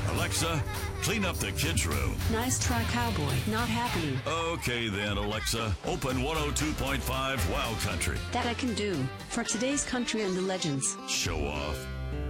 Alexa, clean up the kids' room. Nice try, cowboy. Not happening. Okay then, Alexa, open 102.5 Wow Country. That I can do. For today's country and the legends. Show off.